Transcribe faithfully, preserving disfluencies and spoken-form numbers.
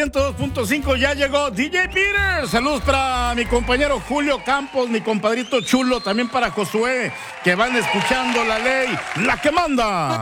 ciento dos punto cinco ya llegó D J Peter. Saludos para mi compañero Julio Campos, mi compadrito chulo, también para Josué, que van escuchando la ley, la que manda.